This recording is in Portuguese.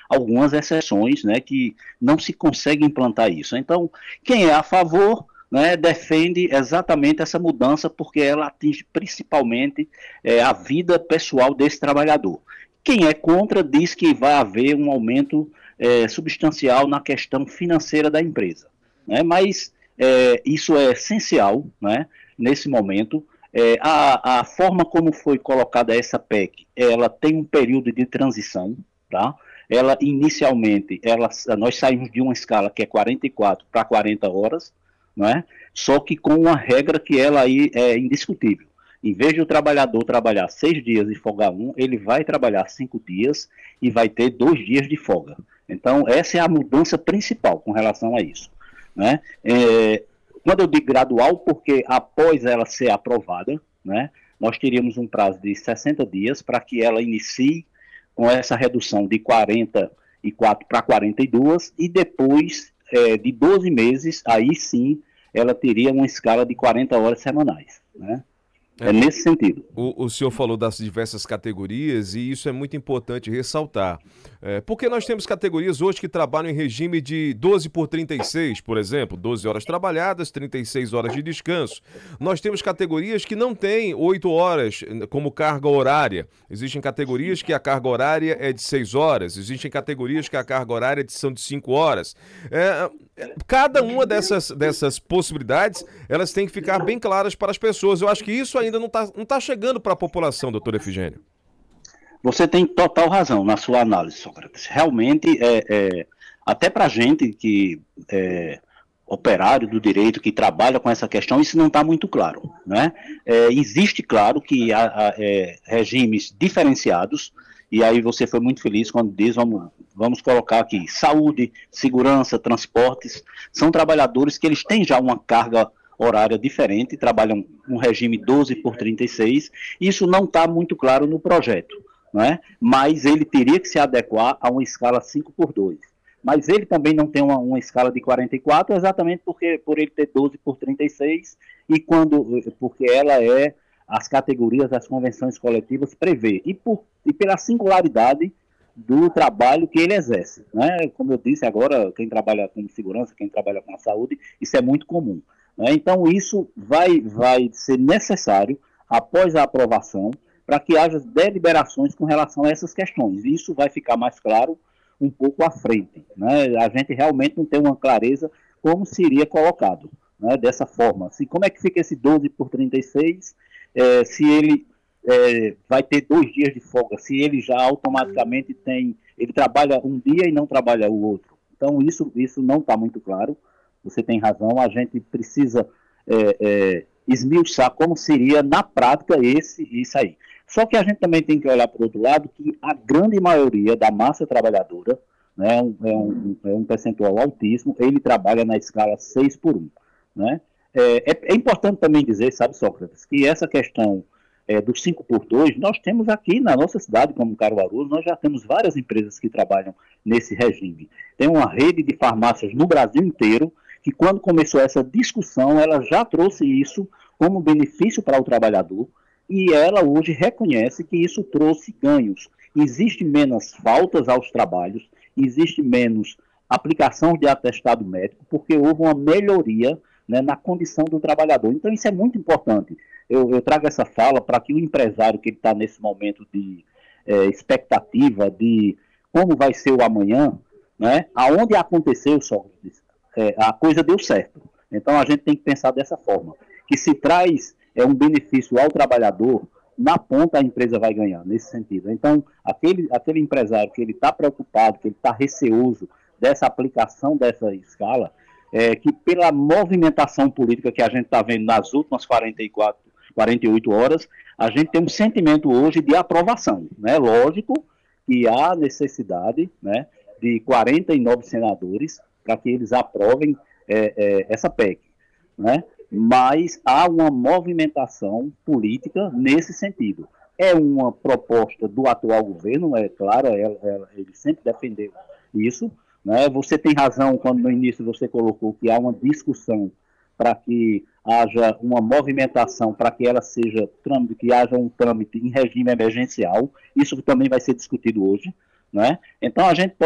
algumas exceções, né, que não se consegue implantar isso. Então, quem é a favor, né, defende exatamente essa mudança porque ela atinge principalmente a vida pessoal desse trabalhador. Quem é contra diz que vai haver um aumento substancial na questão financeira da empresa, né? Mas isso é essencial, né, nesse momento. A forma como foi colocada essa PEC, ela tem um período de transição, tá? Ela inicialmente, nós saímos de uma escala que é 44 para 40 horas, né? Só que com uma regra que ela aí é indiscutível. Em vez de o trabalhador trabalhar 6 dias e folgar um, ele vai trabalhar 5 dias e vai ter 2 dias de folga. Então, essa é a mudança principal com relação a isso, né? Quando eu digo gradual, porque após ela ser aprovada, né, nós teríamos um prazo de 60 dias para que ela inicie com essa redução de 44 para 42 e depois de 12 meses, aí sim, ela teria uma escala de 40 horas semanais, né? É nesse sentido. O senhor falou das diversas categorias e isso é muito importante ressaltar. Porque nós temos categorias hoje que trabalham em regime de 12 por 36, por exemplo, 12 horas trabalhadas, 36 horas de descanso. Nós temos categorias que não têm 8 horas como carga horária. Existem categorias que a carga horária é de 6 horas, existem categorias que a carga horária são de 5 horas. Cada uma dessas possibilidades, elas têm que ficar bem claras para as pessoas. Eu acho que isso ainda não tá chegando para a população, doutor Efigênio. Você tem total razão na sua análise, Sócrates. Realmente, até para a gente que é operário do direito, que trabalha com essa questão, isso não está muito claro, né? Existe, claro, que há regimes diferenciados, e aí você foi muito feliz quando diz, vamos colocar aqui, saúde, segurança, transportes, são trabalhadores que eles têm já uma carga horária diferente, trabalham um regime 12 por 36, isso não está muito claro no projeto, né? Mas ele teria que se adequar a uma escala 5 por 2. Mas ele também não tem uma escala de 44, exatamente por ele ter 12 por 36, porque ela as categorias das convenções coletivas prevê, e pela singularidade do trabalho que ele exerce, né? Como eu disse agora, quem trabalha com segurança, quem trabalha com a saúde, isso é muito comum, né? Então isso vai ser necessário, após a aprovação, para que haja deliberações com relação a essas questões. E isso vai ficar mais claro um pouco à frente, né? A gente realmente não tem uma clareza como seria colocado, né, dessa forma. Como é que fica esse 12 por 36, se ele vai ter 2 dias de folga, se ele já automaticamente ele trabalha um dia e não trabalha o outro. Então isso não está muito claro, você tem razão, a gente precisa esmiuçar como seria na prática isso aí. Só que a gente também tem que olhar para o outro lado que a grande maioria da massa trabalhadora, né, é um percentual altíssimo, ele trabalha na escala 6 por 1. Né? É importante também dizer, sabe, Sócrates, que essa questão do 5 por 2, nós temos aqui na nossa cidade, como Caruaru, nós já temos várias empresas que trabalham nesse regime. Tem uma rede de farmácias no Brasil inteiro que, quando começou essa discussão, ela já trouxe isso como benefício para o trabalhador, e ela hoje reconhece que isso trouxe ganhos. Existe menos faltas aos trabalhos, existe menos aplicação de atestado médico, porque houve uma melhoria, né, na condição do trabalhador. Então isso é muito importante. Eu trago essa fala para que o empresário que está nesse momento de expectativa de como vai ser o amanhã, né, aonde aconteceu, a coisa deu certo. Então a gente tem que pensar dessa forma, que se traz um benefício ao trabalhador, na ponta a empresa vai ganhar, nesse sentido. Então, aquele empresário que ele está preocupado, que ele está receoso dessa aplicação dessa escala, que pela movimentação política que a gente está vendo nas últimas 48 horas, a gente tem um sentimento hoje de aprovação, né? Lógico que há necessidade, né, de 49 senadores para que eles aprovem essa PEC, né? Mas há uma movimentação política nesse sentido. É uma proposta do atual governo, é claro, ele sempre defendeu isso, né? Você tem razão quando no início você colocou que há uma discussão para que haja uma movimentação, para que ela seja que haja um trâmite em regime emergencial, isso também vai ser discutido hoje, né? Então a gente